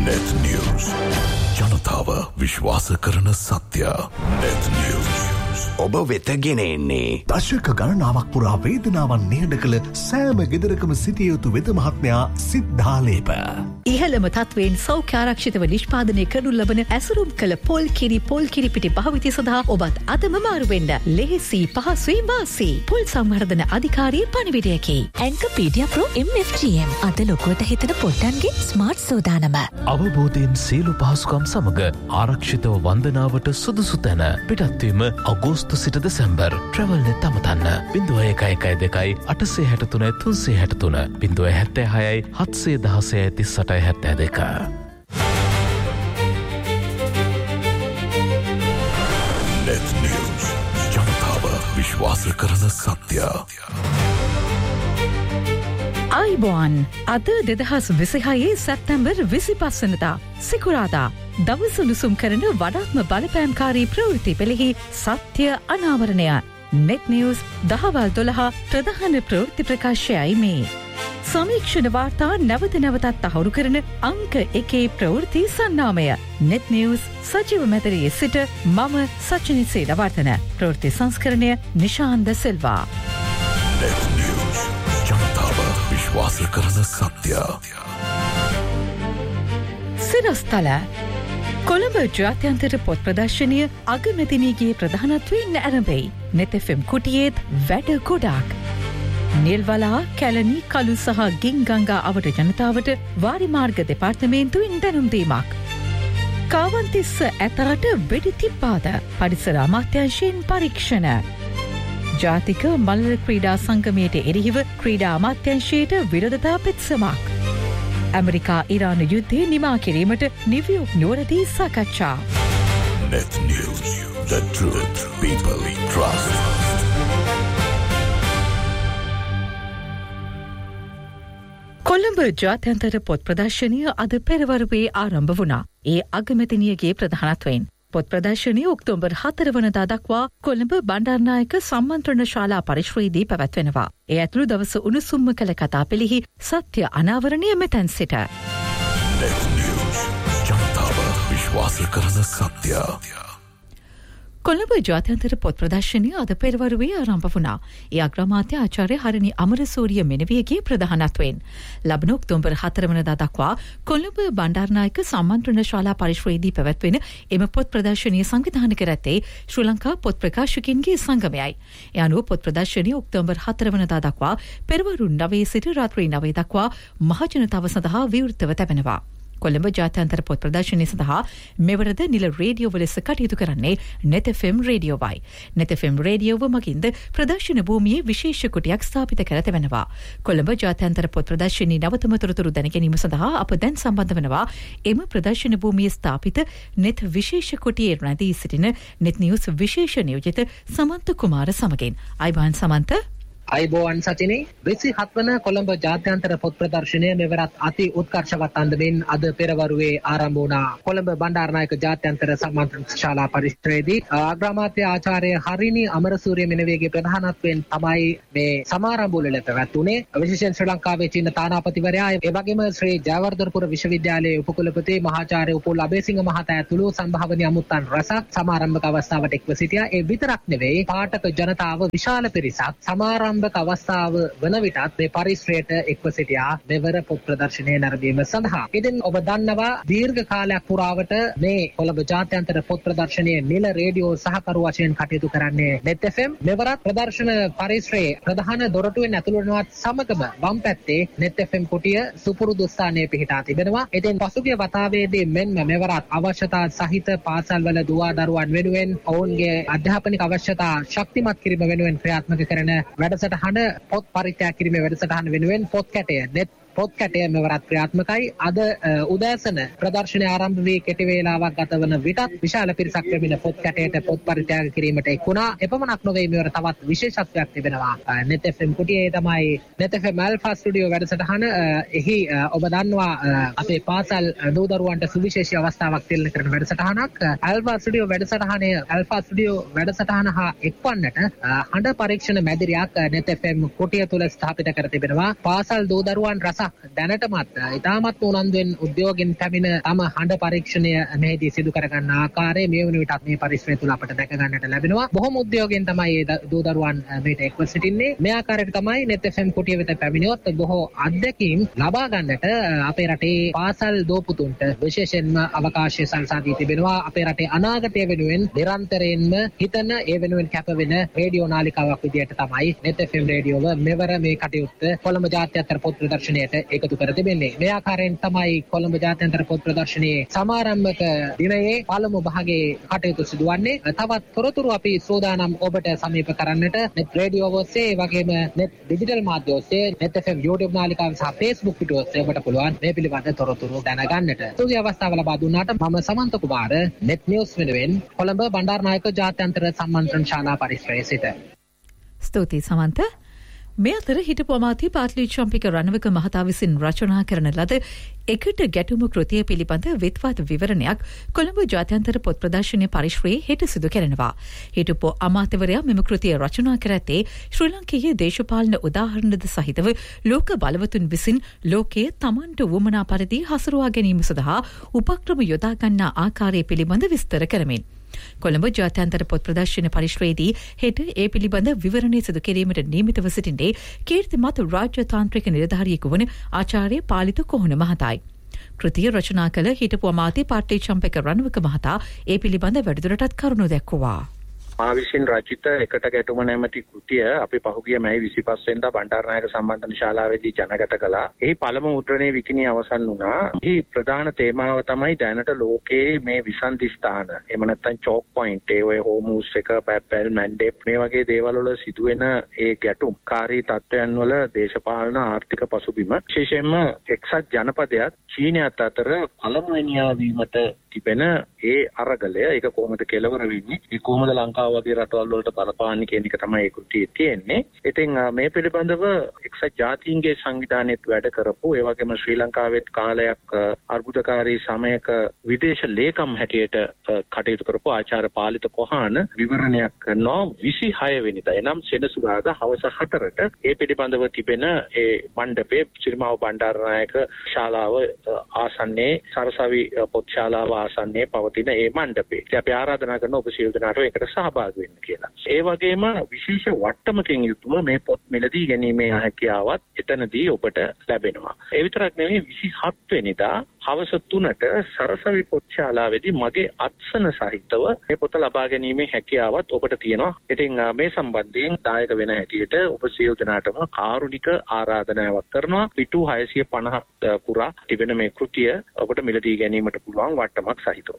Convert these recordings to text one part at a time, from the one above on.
Net News. ජනතාව විශ්වාස කරන සත්‍ය. Net News. ඔබ වෙත ගෙන එන්නේ දශක ගණනාවක් පුරා වේදනාවන් නිහඬ කළ සෑම ගෙදරකම සිටිය යුතු වෙද මහත්මයා සිද්ධාලේප. ඉහළම තත්වයෙන් සෞඛ්‍ය ආරක්ෂිතව නිෂ්පාදනය කරනු ලබන ඇසුරුම් කළ පොල් කිරි පිටි භාවිතය සඳහා ඔබත් අදම මාරු වෙන්න. ලෙහෙසි පහසුයි වාසි. පොල් සංවර්ධන අධිකාරියේ පණිවිඩයකි. ඇන්කපීඩියා ප්‍රෝ MFGM අද ලොකුවට හිතන පොට්ටන්ගේ ස්මාර්ට් සෝදානම. අවබෝධයෙන් සියලු පහසුකම් සමග ආරක්ෂිතව වන්දනාවට සුදුසු තැන පිටත්වීම අගෝස්තු සිට දෙසැම්බර් ට්‍රැවල්නෙත් අමතන්න 011123 373 Net News. ජනතාව විශ්වාස කරන සත්‍ය. ආයිබෝන් අද 2026 සැප්තැම්බර් 25 වෙනිදා සිකුරාදා දවස උණුසුම් කරන වඩාත්ම බලපෑම්කාරී ප්‍රවෘත්ති පෙළෙහි සත්‍ය අනාවරණය. Net News දහවල් 12 ප්‍රධාන ප්‍රවෘත්ති ප්‍රකාශයයි මේ. සමීක්ෂණ වාර්තා නැවත නැවතත් තහවුරු කරන අංක 1 ප්‍රවෘත්ති සන්නාමය. Net News සජීව මැදිරියේ සිට මම සචිනි සේනවර්ධන. ප්‍රවෘත්ති සංස්කරණය නිශාන්ත සිල්වා. Net News. ජනතාව විශ්වාස කරන සත්‍ය. සිරස්තල කොළඹ ජාත්‍යන්තර පොත් ප්‍රදර්ශනය අගමැතිනීගේ ප්‍රධානත්වයෙන් ඇරඹෙයි. Net FM කුටියේත් වැඩ ගොඩාක්. නිල්වලා කැලණි කළු සහ ගින්ගංගා අවට ජනතාවට වාරිමාර්ග දෙපාර්තමේන්තුවෙන් දැනුම් දීමක්. කාවන්තිස්ස ඇතාට වෙඩි තිබ්බාද පරිසර අමාත්‍යාංශයෙන් පරීක්ෂණ. ජාතික මල්ල ක්‍රීඩා සංගමයට එරෙහිව ක්‍රීඩා අමාත්‍යාංශයට විරෝධතා පෙත්සමක්. ඇමරිකා ඉරාන යුද්ධය නිමා කිරීමට නිව්යෝක් නුවරදී සාකච්ඡා. Net News. The truth people trust. Colombo ජාත්‍යන්තර පොත් ප්‍රදර්ශනය අද පෙරවරුවේ ආරම්භ වුණා. ඒ අගමැතිනියගේ ප්‍රධානත්වයෙන්. පොත් ප්‍රදර්ශනය ඔක්තෝබර් 4 වනදා දක්වා කොළඹ බණ්ඩාරනායක සම්මන්ත්‍රණ ශාලා පරිශ්‍රයේදී පැවැත්වෙනවා. ඒ ඇතුළු දවස උණුසුම්ම කළ කතා පෙළෙහි සත්‍ය අනාවරණය මෙතැන් සිට. Net News. ජනතාව විශ්වාස කරන සත්‍ය. කොළඹ ජාත්‍යන්තර පොත් ප්‍රදර්ශනය අද පෙරවරුවේ ආරම්භ වුණා. ඒ අග්‍රාමාත්‍ය ආචාර්ය හරිනි අමරසූරිය මෙනවියගේ ප්‍රධානත්වයෙන්. ලබන ඔක්තෝබර් 4 වනදා දක්වා කොළඹ බණ්ඩාරනායක සම්මන්ත්‍රණ ශාලා පරිශ්‍රයේදී පැවැත්වෙන එම පොත් ප්‍රදර්ශනය සංවිධානය කර ඇත්තේ ශ්‍රී ලංකා පොත් ප්‍රකාශකයින්ගේ සංගමයයි. ඒ අනුව පොත් ප්‍රදර්ශනය ඔක්තෝබර් 4 වනදා දක්වා පෙරවරු 9 සිට රාත්‍රී 9 දක්වා මහජනතාව සඳහා විවෘතව තැබෙනවා. කොළඹ ජාත්‍යන්තර පොත් ප්‍රදර්ශනය සඳහා මෙවරද නිල රේඩියෝව ලෙස කටයුතු කරන්නේ Net FM රේඩියෝවයි. Net FM රේඩියෝව මගින්ද ප්‍රදර්ශන භූමියේ විශේෂ කුටියක් ස්ථාපිත කර තිබෙනවා. කොළඹ ජාත්‍යන්තර පොත් ප්‍රදර්ශනයේ නවතම තොරතුරු දැන ගැනීම සඳහා අප දැන් සම්බන්ධ වෙනවා එම ප්‍රදර්ශන භූමියේ ස්ථාපිත net විශේෂ කුටියේ රැඳී සිටින Net News විශේෂ නියෝජිත සමන්ත කුමාර සමගින්. අයිබෝන් සමන්ත. අයිබෝවන් සචිනි 27 වන කොළඹ ජාත්‍යන්තර පොත් ප්‍රදර්ශනය මෙවරත් අති උත්කර්ෂවත් අන්දමින් අද පෙරවරුවේ ආරම්භ වුණා. කොළඹ බණ්ඩාරනායක ජාත්‍යන්තර සම්මන්ත්‍රණ ශාලා පරිශ්‍රයේදී අග්‍රාමාත්‍ය ආචාර්ය හරිනි අමරසූරිය මෙනවියගේ ප්‍රධානත්වයෙන් තමයි මේ සමාරම්භය පැවැත්වුණේ. විශේෂයෙන් ශ්‍රී ලංකාවේ චීන තානාපතිවරයා ඒ වගේම ශ්‍රී ජයවර්ධනපුර විශ්වවිද්‍යාලයේ උපකුලපති මහාචාර්ය උපුල් අබේසිංහ මහතා ඇතුළු සම්භාවනීය අමුත්තන් රසක් සමාරම්භක අවස්ථාවට එක්ව සිටියා. ඒ විතරක් නෙවෙයි පාඨක ජනතාව විශාල පිරිසක් සමාරම්භක අවස්ථාව වන විටත් මේ පරිශ්‍රයට එක්ව සිටියා මෙවර පොත් ප්‍රදර්ශනය නැරඹීම සඳහා. ඉතින් ඔබ දන්නවා දීර්ඝ කාලයක් පුරාවට මේ කොළඹ ජාත්‍යන්තර පොත් ප්‍රදර්ශනයේ නිල රේඩියෝ සහකරු වශයෙන් කටයුතු කරන්නේ Net FM. මෙවරත් ප්‍රදර්ශන පරිශ්‍රයේ ප්‍රධාන දොරටුවෙන් ඇතුළු වෙනවත් සමගම වම් පැත්තේ Net FM කුටිය සුපුරුදු ස්ථානයේ පිහිටා තිබෙනවා. ඉතින් පසුගිය වතාවේදී මෙන්ම මෙවරත් අවශ්‍යතා සහිත පාසල්වල දුවා දරුවන් වෙනුවෙන් ඔවුන්ගේ අධ්‍යාපනික අවශ්‍යතා ශක්තිමත් කිරීම වෙනුවෙන් ක්‍රියාත්මක කරන වැඩසටහන පොත් පරිත්‍යාග කිරීමේ වැඩසටහන වෙනුවෙන් පොත් කැටය net පොත් කැටය මෙවරත් ක්‍රියාත්මකයි. අද උදෑසන ප්‍රදර්ශනය ආරම්භ වී කෙටි වේලාවක් ගත වන විටත් විශාල පිරිසක් ලැබෙන පොත් කැටයට පොත් පරිත්‍යාග කිරීමට එක් වුණා. එපමණක් නොවේ මෙවර තවත් විශේෂත්වයක් තිබෙනවා. Net FM කුටියේ තමයි Net FM Alpha Studio වැඩසටහන. එහි ඔබ දන්නවා අපේ පාසල් දූ දරුවන්ට සුවිශේෂී අවස්ථාවක් තිරණ කරන වැඩසටහනක්. Alpha Studio වැඩසටහන හා එක්වන්නට හඬ පරීක්ෂණ මැදිරියක් Net FM කුටිය තුල ස්ථාපිත කර තිබෙනවා. පාසල් දූ දරුවන් රස පිරිසක් දැනටමත් ඉතාමත් උනන්දුවෙන් උද්‍යෝගින් පැමිණ තම හඬ පරීක්ෂණය මෙහිදී සිදු කරගන්න ආකාරය මේ වන විටත් මේ පරිශ්‍රය තුළ අපට දැක ගන්නට ලැබෙනවා. බොහොම උද්‍යෝගයෙන් තමයි ඒ දූ දරුවන් මේට එක්ව සිටින්නේ. මේ ආකාරයට තමයි net fm කුටිය වෙත පැමිණියොත් බොහෝ අත්දැකීම් ලබා ගන්නට අපේ රටේ පාසල් දෝපුතුන්ට විශේෂයෙන්ම අවකාශය සලසා දී තිබෙනවා. අපේ රටේ අනාගතය වෙනුවෙන් නිරන්තරයෙන්ම හිතන ඒ වෙනුවෙන් කැප වෙන රේඩියෝ නාලිකාවක් විදියට තමයි net fm රේඩියෝව මෙවර මේ කටයුත්ත කොළඹ ජාත්‍යන්තර පොත් ප්‍රදර්ශනයට එකතු කර තිබෙන්නේ. මේ ආකාරයෙන් තමයි කොළඹ ජාත්‍යන්තර පොත් ප්‍රදර්ශනයේ සමාරම්භක දිනයේ පළමු භාගයේ කටයුතු සිදුවන්නේ. තවත් තොරතුරු අපි සෝදානම් ඔබට සමීප කරන්නට net රේඩියෝ ඔස්සේ වගේම net ඩිජිටල් මාධ්‍ය ඔස්සේ net fm YouTube නාලිකාව සහ Facebook පිටුව ඔස්සේ ඔබට පුළුවන් මේ පිළිබඳ තොරතුරු දැනගන්නට. සුදී අවස්ථාව ලබා දුන්නාට මම සමන්ත කුමාර net news වෙනුවෙන් කොළඹ බණ්ඩාරනායක ජාත්‍යන්තර සම්මන්ත්‍රණ ශාලා පරිශ්‍රයේ සිට. ස්තුතියි සමන්ත. මේ අතර හිටපු අමාත්‍ය පාටලි චම්පික රණවක මහතා විසින් රචනා කරන ලද එකට ගැටුම කෘතිය පිළිබඳ විත්වත් විවරණයක් කොළඹ ජාත්‍යන්තර පොත් ප්‍රදර්ශනය පරිශ්‍රයේ හෙට සිදු කරනවා. හිටපු අමාත්‍යවරයා මෙම කෘතිය රචනා කර ඇත්තේ ශ්‍රී ලංකේයේ දේශපාලන උදාහරණද සහිතව ලෝක බලවතුන් විසින් ලෝකයේ තමන්ට වුවමනා පරිදි හසුරුවා ගැනීම සඳහා උපක්‍රම යොදා ගන්නා ආකාරය පිළිබඳ විස්තර කරමින්. කොළඹ ජාත්‍යන්තර පොත් ප්‍රදර්ශන පරිශ්‍රයේදී හෙට ඒ පිළිබඳ විවරණය සිදු කිරීමට නියමිතව සිටින්නේ කීර්තිමත් රාජ්‍ය තාන්ත්‍රික නිලධාරියෙකු වන ආචාර්ය පාලිත කොහොන මහතායි. කෘතිය රචනා කළ හිටපු අමාත්‍ය පාටලි චම්පික රණවක මහතා ඒ පිළිබඳ වැඩිදුරටත් කරුණු දැක්වුවා. මා විසින් රචිත එකට ගැටුම නැමැති කෘතිය අපි පහුගිය මැයි 25 වෙනිදා බණ්ඩාරනායක සම්මන්ත්‍රණ ශාලාවේදී ජනගත කළා. එහි පළමු මුද්‍රණයේ විකිණී අවසන් වුණා. එහි ප්‍රධාන තේමාව තමයි දැනට ලෝකයේ මේ විසන්ධි ස්ථාන. එහෙම නැත්නම් චෝක් පොයින්ට්, ඒ ඔය හෝමූස් එක, පැපල්, මැන්ඩේප් මේ වගේ දේවල් වල සිදුවෙන ඒ ගැටුම්කාරී තත්ත්වයන් වල දේශපාලන ආර්ථික පසුබිම විශේෂයෙන්ම එක්සත් ජනපදයට චීනයත් අතර පළමුවෙනියා වීමට තිබෙන ඒ අරගලය ඒක කොහොමද කෙලවර වෙන්නේ? ඒ කොහොමද ලංකාව වගේ රටවල් වලට බලපාන්නේ කියන එක තමයි ඒ කෘතියේ තියෙන්නේ. ඉතින් මේ පිළිබඳව එක්සත් ජාතීන්ගේ සංවිධානයේත් වැඩ කරපු ඒ වගේම ශ්‍රී ලංකාවෙත් කාලයක් අර්බුදකාරී සමයක විදේශ ලේකම් හැටියට කටයුතු කරපු ආචාර්ය පාලිත කොහාන විවරණයක් කරනවා 26 වෙනිදා එනම් සෙනසුරාදා හවස 4ට ඒ පිළිබඳව තිබෙන ඒ මණ්ඩපයේ ශ්‍රීමාව බණ්ඩාරනායක ශාලාව ආසන්නයේ සරසවි පොත් ශාලාව ආසන්නයේ පවතින ඒ මණ්ඩපේ. ඉතින් අපි ආරාධනා කරන ඔබ සියලු දෙනාට ඒකට සහභාගී වෙන්න කියලා. ඒ වගේම විශේෂ වට්ටමකින් යුතුව මේ පොත් මිලදී ගැනීමේ හැකියාවත් එතනදී ඔබට ලැබෙනවා. ඒ විතරක් නෙවෙයි 27 වෙනිදා හවස 3ට සරසවි පොත් ශාලාවේදී මගේ අත්සන සහිතව මේ පොත ලබා ගැනීමේ හැකියාවත් ඔබට තියෙනවා. ඉතින් මේ සම්බන්ධයෙන් දායක වෙන හැටියට ඔබ සියලු දෙනාටම කාරුණික ආරාධනාවක් කරනවා. පිටු 650 පුරා තිබෙන මේ කෘතිය ඔබට මිලදී ගැනීමට පුළුවන් වට්ටමක් සහිතව.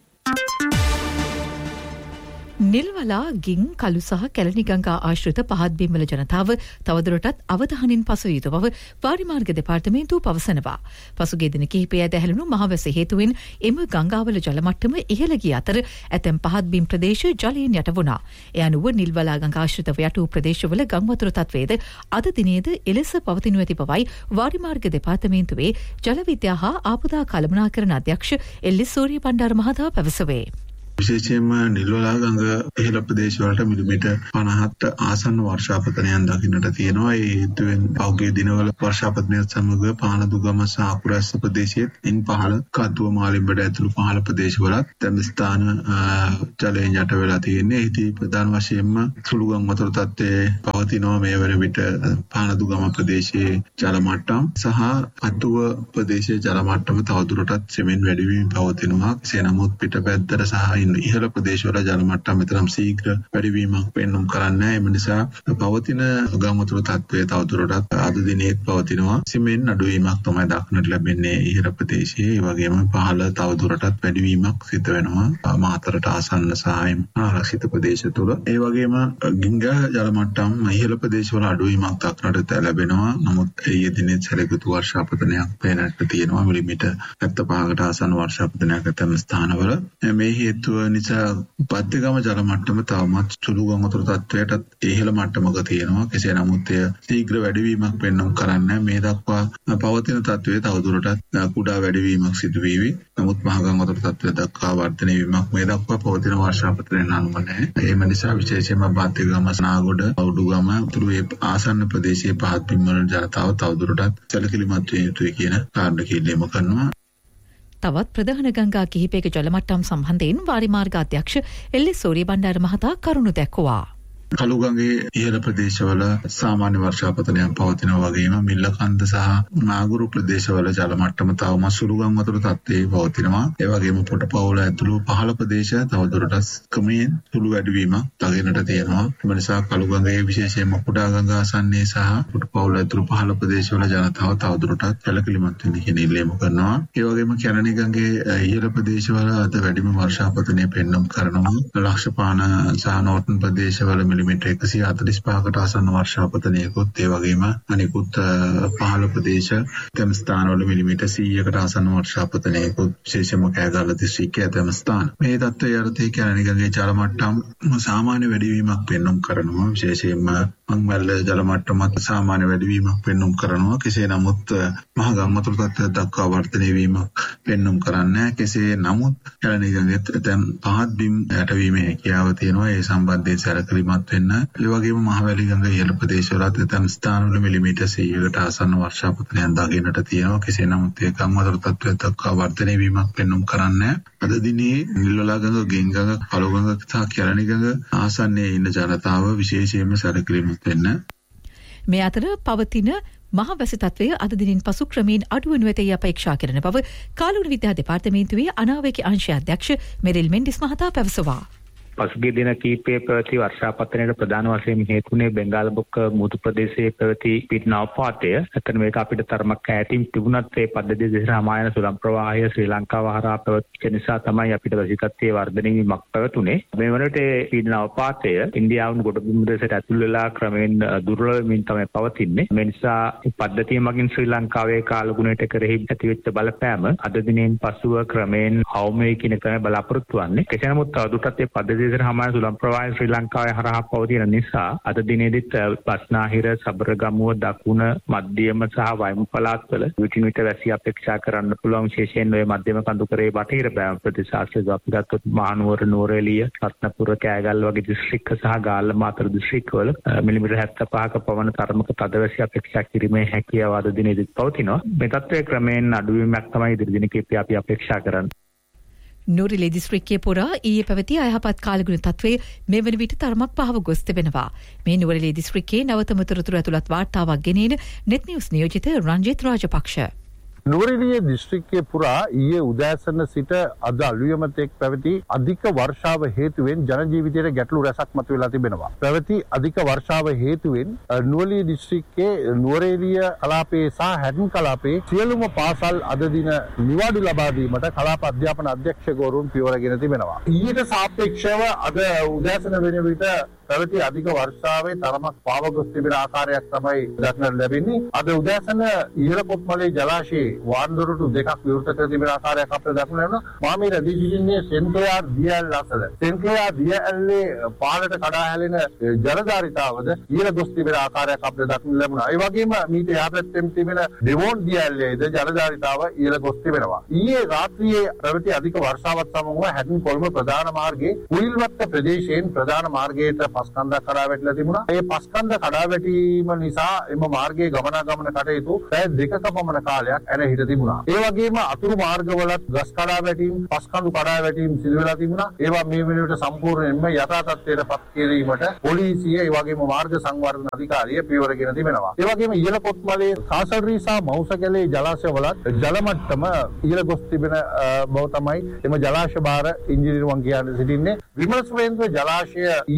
නිල්වලා ගින් කළු සහ කැලණි ගංගා ආශ්‍රිත පහත් බිම්වල ජනතාව තවදුරටත් අවධානයෙන් පසු යුතු බව වාරිමාර්ග දෙපාර්තමේන්තුව පවසනවා. පසුගිය දින කිහිපයද ඇහැළුණු මහවැස හේතුවෙන් එම ගංගාවල ජල මට්ටම ඉහළ ගිය අතර ඇතැම් පහත් බිම් ප්‍රදේශ ජලයෙන් යට වුණා. ඒ අනුව නිල්වලා ගංගා ආශ්‍රිතව යටු ප්‍රදේශවල ගංවතුර තත්වයේද අද දිනේද එලෙස පවතිනු ඇති බවයි වාරිමාර්ග දෙපාර්තමේන්තුවේ ජල විද්‍යා හා ආපදා කළමනාකරණ අධ්‍යක්ෂ එල්ලිස් සූරිය බණ්ඩාර මහතා පැවසුවේ. විශේෂයෙන්ම නිල්වලා ගඟ ඉහළ ප්‍රදේශවලට මිලිමීටර් 50ට ආසන්න වර්ෂාපතනයන් දකින්නට තියෙනවා. ඒ හේතුවෙන් පහුගිය දිනවල වර්ෂාපතනයත් සමග පානදුගම සහ අකුරැස්ස ප්‍රදේශයේත් ඉන් පහළ කද්දුව මාලිම්බඩ ඇතුළු පහළ ප්‍රදේශවලත් දැන් ස්ථාන ජලයෙන් යට වෙලා තියෙන්නේ. ඒදී ප්‍රධාන වශයෙන්ම සුළු ගම් වතුර තත්ත්වයේ පවතිනවා. මේ වන විට පානදුගම ප්‍රදේශයේ ජල මට්ටම් සහ කද්දුව ප්‍රදේශයේ ජල මට්ටම තවදුරටත් සෙමෙන් වැඩි වීම පවතිනවා. එසේ නමුත් පිටපැත්තට සහ ඉහළ ප්‍රදේශවල ජල මට්ටම මෙතරම් ශීඝ්‍ර වැඩිවීමක් පෙන්නුම් කරන්නේ. එම නිසා පවතින ගම් වතුර තත්ත්වය තවදුරටත් අද දිනේත් පවතිනවා. සිමෙන් අඩුවීමක් තමයි දක්නට ලැබෙන්නේ ඉහළ ප්‍රදේශයේ. ඒ වගේම පහළ තවදුරටත් වැඩිවීමක් සිදු වෙනවා මාතරට ආසන්න සහ ආරක්ෂිත ප්‍රදේශ තුල. ඒ වගේම ගංගා ජල මට්ටම් ඉහළ ප්‍රදේශවල අඩුවීමක් දක්නට ලැබෙනවා. නමුත් ඊයේ දිනේ සැලකුතු වර්ෂාපතනයක් පේනට තියෙනවා. මිලිමීටර් 75කට ආසන්න වර්ෂාපතනයක් ඇතැම් ස්ථානවල. මේ හේතුව හේතුව නිසා බද්දගම ජල මට්ටම තවමත් සුළු ගම් වතුර තත්ත්වයටත් ඉහළ මට්ටමක තියෙනවා. කෙසේ නමුත් එය ශීඝ්‍ර වැඩිවීමක් පෙන්වන්න කරන්නේ මේ දක්වා පවතින තත්ත්වයේ තවදුරටත් කුඩා වැඩිවීමක් සිදු වේවි. නමුත් මහ ගම් වතුර තත්ත්වය දක්වා වර්ධනය වීමක් මේ දක්වා පවතින වර්ෂාපතනයෙන් අනුව නැහැ. ඒ නිසා විශේෂයෙන්ම බද්දගම නාගොඩ අවුඩුගම තුරු ඒ ආසන්න ප්‍රදේශයේ පහත් බිම්වල ජනතාව තවදුරටත් සැලකිලිමත් විය යුතුයි කියන කාරණා කිල්ලීම කරනවා. තවත් ප්‍රධාන ගංගා කිහිපයක ජල මට්ටම් සම්බන්ධයෙන් වාරිමාර්ග අධ්‍යක්ෂ එල්.එස්. සූරියබණ්ඩාර මහතා කරුණු දැක්වුවා. කළුගඟේ ඉහළ ප්‍රදේශවල සාමාන්‍ය වර්ෂාපතනයක් පවතිනවා වගේම මිල්ලකන්ද සහ නාගුරු ප්‍රදේශවල ජල මට්ටම තවම සුළු ගම් වතුර තත්ත්වයේ පවතිනවා. ඒ වගේම පොටපවුල ඇතුළු පහළ ප්‍රදේශ තවදුරටත් ක්‍රමයෙන් සුළු වැඩිවීමක් දකින්නට තියෙනවා. ඒ නිසා කළුගඟේ විශේෂයෙන්ම කුඩා ගඟ ආසන්නයේ සහ පොටපවුල ඇතුළු පහළ ප්‍රදේශවල ජනතාව තවදුරටත් සැලකිලිමත් වෙන්න කියන ඉල්ලීම කරනවා. ඒ වගේම කැලණි ගඟේ ඉහළ ප්‍රදේශවල අද වැඩිම වර්ෂාපතනය පෙන්වන්න කරනවා. ලක්ෂපාන සහ නෝර්තන් ප්‍රදේශවල මිලිමීටර් 145කට ආසන්න වර්ෂාපතනයකුත් ඒ වගේම අනිකුත් පහළ ප්‍රදේශ තම ස්ථානවල මිලිමීටර් 100කට ආසන්න වර්ෂාපතනයකුත් විශේෂයෙන්ම කෑගල්ල දිස්ත්‍රික්කයේ තම ස්ථාන. මේ තත්ත්වය යටතේ කැලණි ගඟේ ජල මට්ටම් සාමාන්‍ය වැඩිවීමක් පෙන්වන්න කරනවා. විශේෂයෙන්ම මංවැල්ල ජල මට්ටමත් සාමාන්‍ය වැඩිවීමක් පෙන්වන්න කරනවා. කෙසේ නමුත් මහ ගම් වතුර තත්ත්වය දක්වා වර්ධනය වීමක් පෙන්වන්න කරන්නේ. කෙසේ නමුත් කැලණි ගඟේ දැන් පහත් බිම් යටවීමේ හැකියාව තියෙනවා. ඒ සම්බන්ධයෙන් සැලකිලිමත් වෙන්න. ඒ වගේම මහවැලි ගඟ ඉහළ ප්‍රදේශවලත් ඇතැම් ස්ථානවල මිලිමීටර් 100කට ආසන්න වර්ෂාපතනයක් දකින්නට තියෙනවා. කෙසේ නමුත් ඒ ගම් වතුර තත්ත්වය දක්වා වර්ධනය වීමක් පෙන්වන්න කරන්නේ. අද දිනේ නිල්වලා ගඟ, ගෙන් ගඟ, කළු ගඟ සහ කැලණි ගඟ ආසන්නයේ ඉන්න ජනතාව විශේෂයෙන්ම සැලකිලිමත් වෙන්න. මේ අතර පවතින මහ වැසි තත්ත්වය අද දිනින් පසු ක්‍රමයෙන් අඩුවනු ඇතැයි අපේක්ෂා කරන බව කාලුණු විද්‍යා දෙපාර්තමේන්තුවේ අනාවැකි අංශ අධ්‍යක්ෂ මෙරිල් මෙන්ඩිස් මහතා පැවසුවා. පසුගිය දින කිහිපයේ පැවති වර්ෂාපතනයට ප්‍රධාන වශයෙන් හේතුුනේ බෙන්ගාල බොක්ක මුහුදු ප්‍රදේශයේ පැවති පිටනවපාතය. එතන මේක අපිට තරමක් ඈතින් තිබුණත් ඒ පද්ධතිය දෙස රාමායන සුළං ප්‍රවාහය ශ්‍රී ලංකාව හරහා පැවතිච්ච නිසා තමයි අපිට වැසිතත්වයේ වර්ධනය වීමක් පැවතුනේ. මේ වනට පිටනවපාතය ඉන්දියානු ගොඩබිම් ප්‍රදේශයට ඇතුල් වෙලා ක්‍රමෙන් දුර්වල වෙමින් තමයි පවතින්නේ. මේ නිසා පද්ධතිය මගින් ශ්‍රී ලංකාවේ කාලගුණයට කෙරෙහි ඇතිවෙච්ච බලපෑම අද දිනෙන් පසුව ක්‍රමෙන් අවම වේ කියන එක බලාපොරොත්තු වෙන්නේ. කෙසේ නමුත් තවදුරටත් මේ පද්ධතිය හමාන සුළං ප්‍රවාහය ශ්‍රී ලංකාවේ හරහා පවතින නිසා අද දිනේදීත් බස්නාහිර, සබරගමුව, දකුණ, මධ්‍යම සහ වයඹ පළාත්වල විටින් විට වැසි අපේක්ෂා කරන්න පුළුවන්. විශේෂයෙන් ඔය මධ්‍යම කඳුකරේ බටහිර බෑම ප්‍රදේශාස්ත්‍රය අපි ගත්තොත් මහනුවර, නුවරඑළිය, රත්නපුර, කෑගල්ල වගේ දිස්ත්‍රික්ක සහ ගාල්ල මාතර දිස්ත්‍රික්කවල මිලිමීටර් 75ක පවන තරමක තද වැසි අපේක්ෂා කිරීමේ හැකියාව අද දිනේදීත් පවතිනවා. මේ තත්ත්වයේ ක්‍රමයෙන් අඩුවීමක් තමයි ඉදිරි දින කිහිපය අපි අපේක්ෂා කරන්නේ. නුවරඑළිය දිස්ත්‍රික්කයේ පුරා ඊයේ පැවති අයහපත් කාලගුණ තත්ත්වයේ මේ වන විට තරමක් පහව ගොස් තිබෙනවා. මේ නුවරඑළිය දිස්ත්‍රික්කයේ නවතම තොරතුරු ඇතුළත් වාර්තාවක් ගෙනෙන net news නියෝජිත රංජිත් රාජපක්ෂ. නුවරඑළිය දිස්ත්‍රික්කයේ පුරා ඊයේ උදෑසන සිට අද අලුයම තෙක් පැවති අධික වර්ෂාව හේතුවෙන් ජන ජීවිතයට ගැටලු රැසක් මතුවලා තිබෙනවා. පැවති අධික වර්ෂාව හේතුවෙන් නුවරඑළිය දිස්ත්‍රික්කයේ නුවරඑළිය කලාපයේ සහ හැඩන් කලාපයේ සියලුම පාසල් අද දින නිවාඩු ලබා දීමට කලාප අධ්‍යාපන අධ්‍යක්ෂකවරුන් පියවරගෙන තිබෙනවා. ඊට සාපේක්ෂව අද උදෑසන වෙන විට පැවති අධික වර්ෂාවේ තරමක් පාව ගොස් තිබෙන ආකාරයක් තමයි දක්නට ලැබෙන්නේ. අද උදෑසන ඉහළ කොත්මලේ ජලාශයේ වාන්දොරටු දෙකක් විවෘත කර තිබෙන ආකාරයක් අපිට දක්න ලැබුණා. මා මේ රැඳී සිටින්නේ සෙන්ක්ලෙයාර් දියඇල් අසල. සෙන්ක්ලෙයාර් දියඇල්ලේ පාලට කඩා හැලෙන ජලධාරිතාවද ඉහළ ගොස් තිබෙන ආකාරයක් අපිට දක්න ලැබුණා. ඒ වගේම මීට යාපැත්තෙන් තිබෙන ඩෙවොන් දියඇල්ලේද ජලධාරිතාව ඉහළ ගොස් තිබෙනවා. ඊයේ රාත්‍රියේ පැවති අධික වර්ෂාවත් සමගම හැඩන් කොළඹ ප්‍රධාන මාර්ගයේ කුයිල්වත්ත ප්‍රදේශයෙන් ප්‍රධාන මාර්ගයට පස්කන්ධ කඩා වැටිලා තිබුණා. ඒ පස්කන්ධ කඩා වැටීම නිසා එම මාර්ගයේ ගමනාගමන කටයුතු පැය දෙකක පමණ කාලයක් ඇරහිට තිබුණා. ඒ වගේම අතුරු මාර්ගවලත් ගස් කඩා වැටීම්, පස්කන්ධ කඩා වැටීම් සිදු වෙලා තිබුණා. ඒවා මේ වෙනුවට සම්පූර්ණයෙන්ම යථා තත්ත්වයට පත් කිරීමට පොලිසිය ඒ වගේම මාර්ග සංවර්ධන අධිකාරිය පියවරගෙන තිබෙනවා. ඒ වගේම ඉහළ කොත්මලේ කාසල්රී සහ මවුසකැලේ ජලාශයවලත් ජල මට්ටම ඉහළ ගොස් තිබෙන බව තමයි එම ජලාශ භාර ඉංජිනේරුවන් කියන්න සිටින්නේ. විමල සුරේන්ද්‍ර ජලාශය ඊයේ පස්වර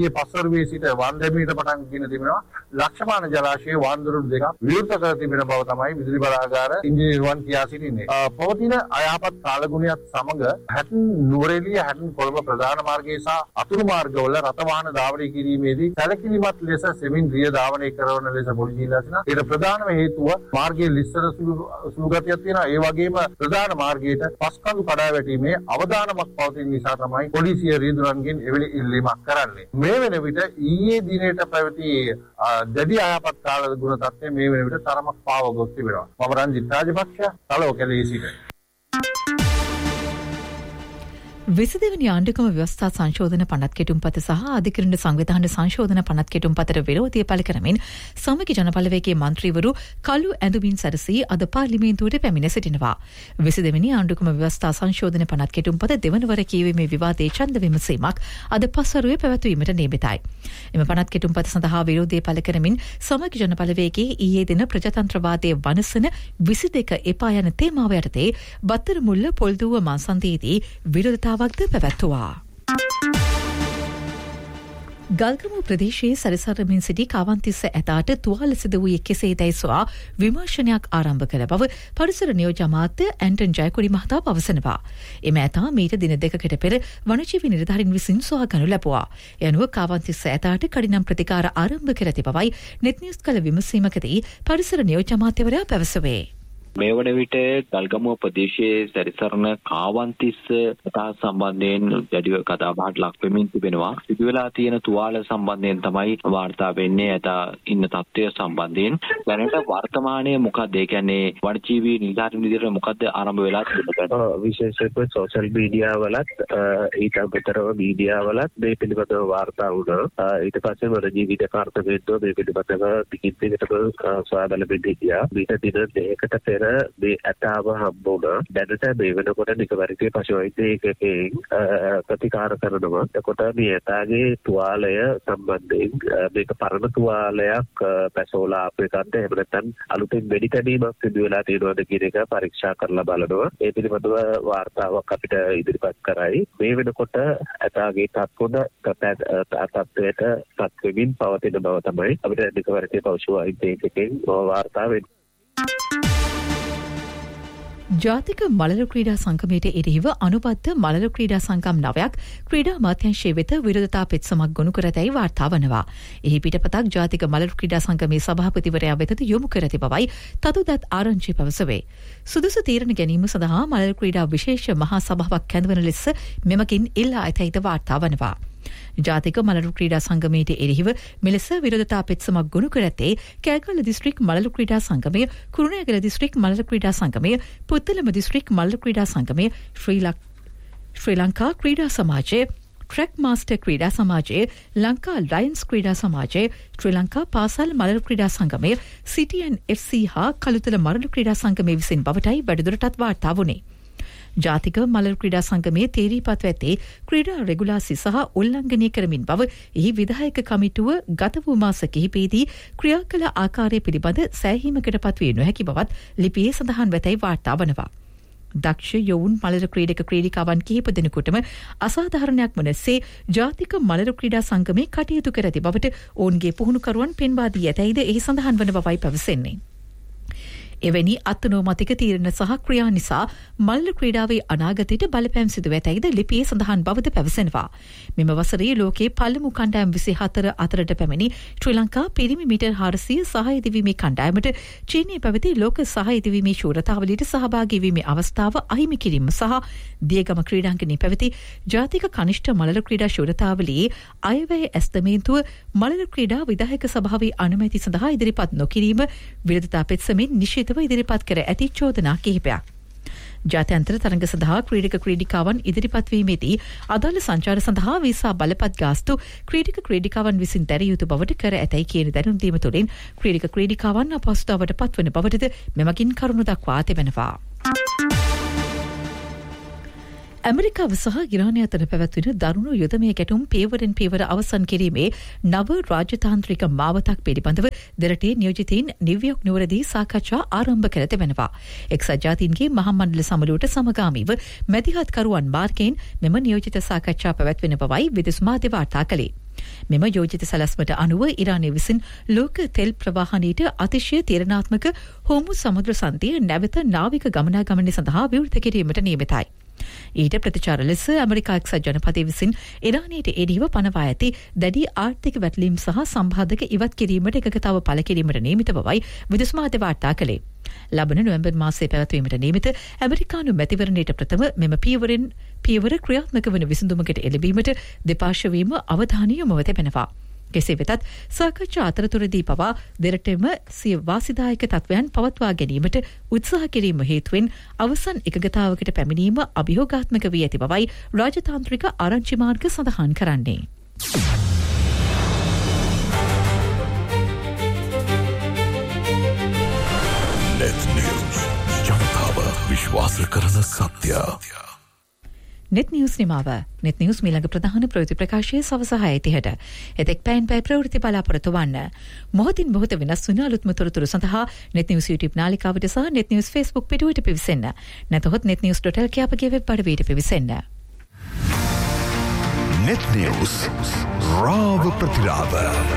පසරුවේ සිට වන්දමීට පටන් ගෙන තිබෙනවා ලක්ෂමාන ජලාශයේ වාන්දරුන් දෙකක් විවෘත කර තිබෙන බව තමයි විදුලි බලාගාර ඉංජිනේරුවන් කියා සිටින්නේ. පවතින අයහපත් කාලගුණයත් සමග හැටන් නුවරඑළිය හැටන් කොළඹ ප්‍රධාන මාර්ගයේ සහ අතුරු මාර්ගවල රථ වාහන ධාවනය කිරීමේදී සැලකිලිමත් ලෙස සෙමින් රිය ධාවනය කරන ලෙස පොලිසිය ඉල්ලා ඒට ප්‍රධානම හේතුව මාර්ගයේ ලිස්සන සුළු ගතියක් තියෙනවා. ඒ වගේම ප්‍රධාන මාර්ගයට පස්කඳු කඩා වැටීමේ අවදානමක් පවතින නිසා තමයි පොලිසිය රියදුරන්ගෙන් එවැනි ඉල්ලීමක් කරන්නේ. මේ වෙන විට ඊයේ දිනේට පැවති දැඩි අයහපත් කාලගුණ තත්ත්වය මේ වෙන විට තරමක් පාව ගොස් තිබෙනවා. මම රංජිත් රාජපක්ෂ තලෝකැලේ සිට. 22 ආණ්ඩුක්‍රම ව්‍යවස්ථා සංශෝධන පනත් කෙටුම්පත සහ අධිකරණ සංවිධාන සංශෝධන පනත් කෙටුම්පතට විරෝධය පළ කරමින් සමගි ජනබලවේගයේ මන්ත්‍රීවරු කළු ඇඳුමින් සැරසී අද පාර්ලිමේන්තුවට පැමිණ සිටිනවා. 22 ආණ්ඩුක්‍රම ව්‍යවස්ථා සංශෝධන පනත් කෙටුම්පත දෙවනවර කියවීමේ විවාදයේ ඡන්ද විමසීමක් අද පස්වරුවේ පැවැත්වීමට නියමිතයි. එම පනත් කෙටුම්පත සඳහා විරෝධය පළ කරමින් සමගි ජනබලවේගයේ ඊයේ දින ප්‍රජාතන්ත්‍රවාදයේ වනසන 22 එපා යන තේමාව යටතේ බත්තර මුල්ල පොල්දුව මාසන්තියේදී විරෝධතා වක්ද පැවැත්තුවා. ගල්ගමුව ප්‍රදේශයේ සැරිසරමින් සිටි කාවන්තිස්ස ඇතාට තුවාල සිදු වූයේ කෙසේදැයි සොයා විමර්ශනයක් ආරම්භ කළ බව පරිසර නියෝජ්‍ය අමාත්‍ය ඇන්ටන් ජයකුඩි මහතා පවසනවා. එම ඇතා මීට දින දෙකකට පෙර වනජීවි නිලධාරීන් විසින් සොයා ගනු ලැබුවා. ඒ අනුව කාවන්තිස්ස ඇතාට කඩිනම් ප්‍රතිකාර ආරම්භ කර ඇති බවයි නෙට් නිවුස් කළ විමසීමකදී පරිසර නියෝජ්‍ය අමාත්‍යවරයා පැවසුවේ. මේ වන විට ගල්ගමුව ප්‍රදේශයේ සැරිසරන කාවන්තිස්ස කතා සම්බන්ධයෙන් දැඩිව කතාබහට ලක් වෙමින් තිබෙනවා. සිදු වෙලා තියෙන තුවාල සම්බන්ධයෙන් තමයි වාර්තා වෙන්නේ. ඇත ඉන්න තත්ත්වය සම්බන්ධයෙන් දැනට වර්තමානයේ මොකක්ද? ඒ කියන්නේ වනජීවි නිලධාරීන් විදිහට මොකක්ද ආරම්භ වෙලා තිබෙන්නේ? විශේෂයෙන්ම සෝෂල් මීඩියා වලත් ඊට අමතරව මීඩියා වලත් මේ පිළිබඳව වාර්තා වුණා. ඊට පස්සේ වනජීවි දෙපාර්තමේන්තුව මේ පිළිබඳව දිගින් දිගටම සොයා බලමින් හිටියා. ඊට දින දෙකකට පෙර මේ ඇතාව හම්බ වුණා. දැනට මේ වෙනකොට නිකවරිකේ පශු වෛද්‍ය ඒකකයෙන් ප්‍රතිකාර කරනවා. එතකොට මේ ඇතාගේ තුවාලය සම්බන්ධයෙන් මේක පරණ තුවාලයක් පැසෝලා අපේ කන්ද එහෙම නැත්නම් අලුතෙන් වෙඩි තැබීමක් සිදු වෙලා තියෙනවද කියන එක පරීක්ෂා කරලා බලනවා. ඒ පිළිබඳව වාර්තාවක් අපිට ඉදිරිපත් කරයි. මේ වෙනකොට ඇතාගේ තත්ත්වයට පත් වෙමින් පවතින බව තමයි අපිට නිකවරිකේ පශු වෛද්‍ය ඒකකයෙන් වාර්තා වෙන්නේ. ජාතික මලල ක්‍රීඩා සංගමයට එරෙහිව අනුබද්ධ මලල ක්‍රීඩා සංගම් 9ක් ක්‍රීඩා අමාත්‍යාංශයේ වෙත විරෝධතා පෙත්සමක් ගොනු කර ඇතැයි වාර්තා වනවා. එහි පිටපතක් ජාතික මලල ක්‍රීඩා සංගමේ සභාපතිවරයා වෙතද යොමු කර ඇති බවයි තදුදත් ආරංචි පැවසුවේ. සුදුසු තීරණ ගැනීම සඳහා මලල ක්‍රීඩා විශේෂ මහා සභාවක් කැඳවන ලෙස මෙමකින් ඉල්ලා ඇතැයිද වාර්තා වනවා. ජාතික මලලු ක්‍රීඩා සංගමයට එරෙහිව මෙලෙස විරෝධතා පෙත්සමක් ගොනු කර ඇත්තේ කෑගල්ල දිස්ත්‍රික් මලලු ක්‍රීඩා සංගමය, කුරුණෑගල දිස්ත්‍රික් මලලු ක්‍රීඩා සංගමය, පුත්තලම දිස්ත්‍රික් මලලු ක්‍රීඩා සංගමය, ශ්‍රී ලංකා ක්‍රීඩා සමාජය, ට්‍රැක් මාස්ටර් ක්‍රීඩා සමාජය, ලංකා ලයන්ස් ක්‍රීඩා සමාජය, ශ්‍රී ලංකා පාසල් මලලු ක්‍රීඩා සංගමය, සිටිඑන් FC හා කළුතර මලලු ක්‍රීඩා සංගමය විසින් බවටයි වැඩිදුරටත් වාර්තා වුණේ. ජාතික මලලු ක්‍රීඩා සංගමයේ තේරීපත් ඇත්තේ ක්‍රීඩා රෙගුලාසි සහ උල්ලංඝනය කරමින් බව එහි විධායක කමිටුව ගත වූ මාස කිහිපයේදී ක්‍රියා කළ ආකාරය පිළිබඳ සෑහීමකට පත්විය නොහැකි බවත් ලිපියේ සඳහන් වෙතැයි වාර්තා වනවා. දක්ෂ යොවුන් මලල ක්‍රීඩක ක්‍රීඩිකාවන් කිහිප දෙනෙකුටම අසාධාරණයක් වනසේ ජාතික මලල ක්‍රීඩා සංගමයේ කටයුතු කර ඇති බවට ඔවුන්ගේ පුහුණුකරුවන් පෙන්වා දී ඇතැයිද එහි සඳහන් වන බවයි පැවසෙන්නේ. එවැනි අත්නෝමතික තීරණ සහ ක්‍රියා නිසා මල්ල ක්‍රීඩාවේ අනාගතයට බලපෑම් සිදු ඇතැයිද ලිපියේ සඳහන් බවද පැවසෙනවා. මෙම වසරේ ලෝකයේ පළමු කණ්ඩායම් 24 අතරට පැමිණි ශ්‍රී ලංකා පිරිමි මීටර් 400 සහාය දිවීමේ කණ්ඩායමට චීනයේ පැවති ලෝක සහාය දිවීමේ ශූරතාවලට සහභාගී වීමේ අවස්ථාව අහිමි කිරීම සහ දියගම ක්‍රීඩාංගණයේ පැවති ජාතික කනිෂ්ඨ මලල ක්‍රීඩා ශූරතාවලයේ අයවැය ඇස්තමේන්තුව මලල ක්‍රීඩා විධායක සභාවේ අනුමැති සඳහා ඉදිරිපත් නොකිරීම විරෝධතා පෙත්සමෙන් නිශ්චිතව ඉදිරිපත් කර ඇති චෝදනා කිහිපයක්. ජාත්‍යන්තර තරඟ සඳහා ක්‍රීඩක ක්‍රීඩිකාවන් ඉදිරිපත් වීමේදී අදාළ සංචාර සඳහා වීසා බලපත් ගාස්තු ක්‍රීඩක ක්‍රීඩිකාවන් විසින් දැරිය යුතු බවට කර ඇතැයි කියන දැනුම් දීම තුළින් ක්‍රීඩක ක්‍රීඩිකාවන් අපහසුතාවට පත්වන බවටද මෙමගින් කරුණු දක්වා තිබෙනවා. ඇමරිකාව සහ ඉරානය අතර පැවැත්වෙන දරුණු යුදමය ගැටුම් පේවරෙන් පේවර අවසන් කිරීමේ නව රාජතාන්ත්‍රික මාවතක් පිළිබඳව දෙරටේ නියෝජිතයින් නිව්යෝක් නුවරදී සාකච්ඡා ආරම්භ කර තිබෙනවා. එක්සත් ජාතීන්ගේ මහමණ්ඩල සමුළුවට සමගාමීව මැදිහත්කරුවන් මාර්ගයෙන් මෙම නියෝජිත සාකච්ඡා පැවැත්වෙන බවයි විදේශ මාධ්‍ය වාර්තා කළේ. මෙම යෝජිත සැලැස්මට අනුව ඉරානය විසින් ලෝක තෙල් ප්‍රවාහනයට අතිශය තීරණාත්මක හෝමුස් සමුද්‍ර සන්ධිය නැවත නාවික ගමනාගමනය සඳහා විවෘත කිරීමට නියමිතයි. ඊට ප්‍රතිචාර ලෙස ඇමරිකා එක්සත් ජනපදය විසින් ඉරානයට එරෙහිව පනවා ඇති දැඩි ආර්ථික වැටලීම් සහ සම්බාධක ඉවත් කිරීමට එකගතාව පළ කිරීමට නියමිත බවයි විදේශ මාධ්‍ය වාර්තා කළේ. ලබන නොවැම්බර් මාසයේ පැවැත්වීමට නියමිත ඇමරිකානු මැතිවරණයට ප්‍රථම මෙම පියවර ක්‍රියාත්මක වන විසඳුමකට එළඹීමට දෙපාර්ශ්වයේම අවධානය යොමුව තිබෙනවා. කෙසේ වෙතත් සාකච්ඡා අතරතුරදී පවා දෙරටම සිය වාසිදායක තත්වයන් පවත්වා ගැනීමට උත්සාහ කිරීම හේතුවෙන් අවසන් එකගතාවකට පැමිණීම අභියෝගාත්මක වී ඇති බවයි රාජතාන්ත්‍රික ආරංචි මාර්ග සඳහන් කරන්නේ. net news ජනතාව විශ්වාස කරන සත්‍ය. net news නිමාව. net news මීළඟ ප්‍රධාන ප්‍රවෘත්ති ප්‍රකාශයේ සවස 6:30ට. එතෙක් පැයෙන් පැය ප්‍රවෘත්ති බලාපොරොත්තු වන්න. මොහොතින් මොහොත වෙනස් වන අලුත්ම තොරතුරු සඳහා net news YouTube නාලිකාවට සහ net news Facebook පිටුවට පිවිසෙන්න. නැතහොත් netnews.lk අපගේ වෙබ් අඩවියට පිවිසෙන්න. net news රාව ප්‍රතිරාව.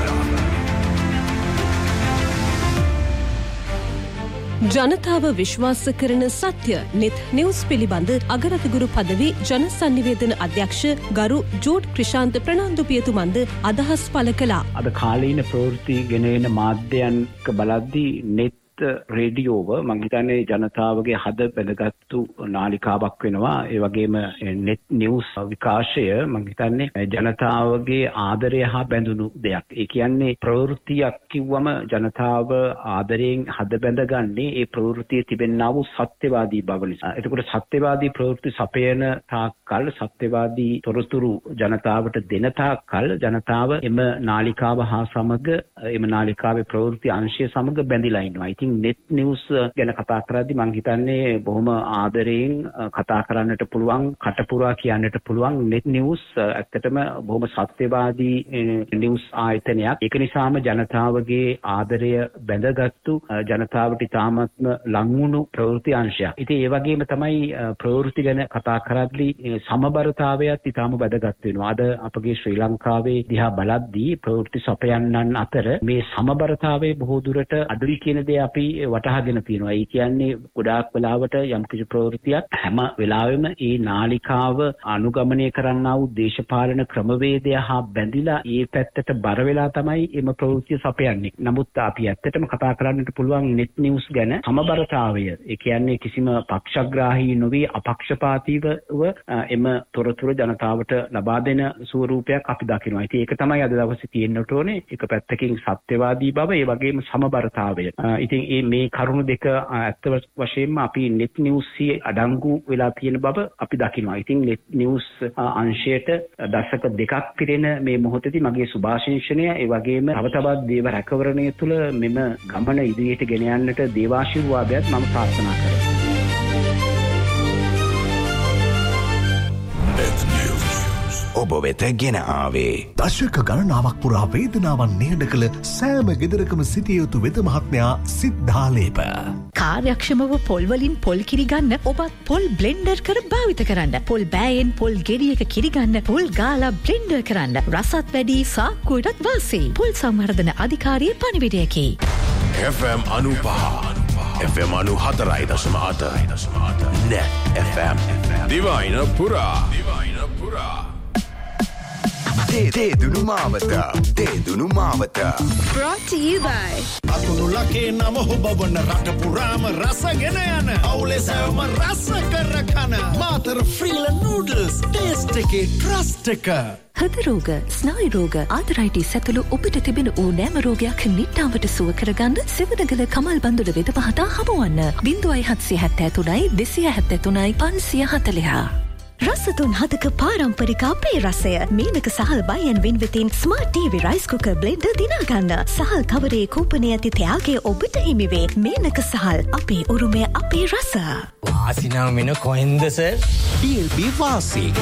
ජනතාව විශ්වාස කරන සත්‍ය net news පිළිබඳ අගරතගුරු පදවි ජන සංනිවේදන අධ්‍යක්ෂ ගරු ජෝඩ් ක්‍රිෂාන්ත ප්‍රනාන්දුපියතුමන්ද අදහස් පළ කළා. අද කාලීන ප්‍රවෘත්ති ගෙනෙන මාධ්‍යයන්ක බලද්දී net රේඩියෝව මං හිතන්නේ ජනතාවගේ හද බැඳගත්තු නාලිකාවක් වෙනවා. ඒ වගේම net news විකාශය මං හිතන්නේ ජනතාවගේ ආදරය හා බැඳුණු දෙයක්. ඒ කියන්නේ ප්‍රවෘත්තියක් කිව්වම ජනතාව ආදරයෙන් හද බැඳගන්නේ ඒ ප්‍රවෘත්තියේ තිබෙනා වූ සත්‍යවාදී බව නිසා. එතකොට සත්‍යවාදී ප්‍රවෘත්ති සපයන තාක්කල් සත්‍යවාදී තොරතුරු ජනතාවට දෙන තාක්කල් ජනතාව එම නාලිකාව හා සමග එම නාලිකාවේ ප්‍රවෘත්ති අංශය සමග බැඳිලා ඉන්නවා. ඉතින් net news ගැන කතා කරද්දී මම හිතන්නේ බොහොම ආදරයෙන් කතා කරන්නට පුළුවන්, කටපුරා කියන්නට පුළුවන් net news ඇත්තටම බොහොම සත්‍යවාදී news ආයතනයක්. ඒක නිසාම ජනතාවගේ ආදරය බැඳගත්තු ජනතාවට ඉතාමත්ම ලංවුණු ප්‍රවෘත්ති අංශයක්. ඉතින් ඒ වගේම තමයි ප්‍රවෘත්ති ගැන කතා කරද්දී සමබරතාවයත් ඉතාම වැදගත් වෙනවා. අද අපගේ ශ්‍රී ලංකාවේ දිහා බලද්දී ප්‍රවෘත්ති සපයන්නන් අතර මේ සමබරතාවය බොහෝ දුරට අඩුයි කියන දේ අපි වටහාගෙන තියෙනවා. ඒ කියන්නේ ගොඩාක් වෙලාවට යම් කිසි ප්‍රවෘත්තියක් හැම වෙලාවෙම ඒ නාලිකාව අනුගමනය කරන්නා වූ දේශපාලන ක්‍රමවේදය හා බැඳිලා ඒ පැත්තට බර වෙලා තමයි එම ප්‍රවෘත්තිය සපයන්නේ. නමුත් අපි ඇත්තටම කතා කරන්නට පුළුවන් net news ගැන සමබරතාවය. ඒ කියන්නේ කිසිම පක්ෂග්‍රාහී නොවි අපක්ෂපාතීව එම තොරතුරු ජනතාවට ලබා දෙන ස්වරූපයක් අපි දකිනවා. ඉතින් ඒක තමයි අද දවසේ තියෙන්නට ඕනේ. එක පැත්තකින් සත්‍යවාදී බව, ඒ වගේම සමබරතාවය. ඉතින් මේ කරුණු දෙක ඇත්ත වශයෙන්ම අපි net news අඩංගු වෙලා තියෙන බව අපි දකිනවා. ඉතින් net news අංශයට දශක දෙකක් පිරෙන මේ මොහොතේදී මගේ සුභාශිංසනය, ඒ වගේම තව තවත් දේව රැකවරණය තුළ මෙම ගමන ඉදිරියට ගෙන යන්නට දේවාශිර්වාදයක් මම ප්‍රාර්ථනා කරනවා. ඔබ වෙත ගෙන ආවේ දශක ගණනාවක් පුරා වේදනාවන් නිහඬ කළ සෑම ගෙදරකම සිටිය යුතු වෙද මහත්මයා සිද්ධාලේප. කාර්යක්ෂමව පොල් වලින් පොල් කිරි ගන්න ඔබත් පොල් බ්ලෙන්ඩර් කර භාවිත කරන්න. පොල් බෑයෙන් පොල් ගෙඩියක කිරි ගන්න පොල් ගාලා බ්ලෙන්ඩර් කරන්න. රසත් වැඩි, සාක්කුවටත් වාසි. පොල් සංවර්ධන අධිකාරියේ පණිවිඩයකි. FM 95 FM 94.8 Net FM දිවයින පුරා දේදුණු මාවත brought to you by අකුණු ලකේ නම හොබවන රට පුරාම රසගෙන යන අවුලේ සෑම රස කර කන මාතර ෆ්‍රීල නූඩල්ස් ටේස්ට් එකේ ට්‍රස්ට් එක. හෘද රෝග, ස්නායු රෝග, ආතරයිටිස් ඇතුළු ඔබට තිබෙන ඕනෑම රෝගයක් නිට්ටාවට සුව කරගන්න සිවණගල කමල් බඳුර වෙද මහතා හමුවන්න 0773 273 540. රසතුන් හදක පාරම්පරික අපේ රසය මීනක සහල් බයන් වින්විතින් smart TV rice cooker blender දිනාගන්න. සහල් කවරේ කූපනයේ ඇති ත්‍යාගය ඔබට හිමිවේ. මීනක සහල් අපේ උරුමය අපේ රස. වාසිනාව මෙන කොහෙන්ද සර්? DLP වාසි